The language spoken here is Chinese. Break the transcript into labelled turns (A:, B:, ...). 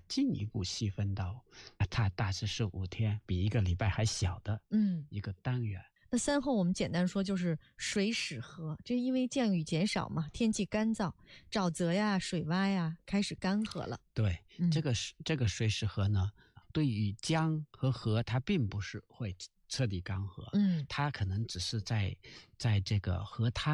A: 进一步细分到它大致是5天，比一个礼拜还小的一个单元。
B: 那3候我们简单说就是水始涸，这因为降雨减少嘛，天气干燥，沼泽呀、水洼呀开始干涸了。
A: 对，这个水始涸呢，对于江和河它并不是会彻底干涸，它可能只是在这个河滩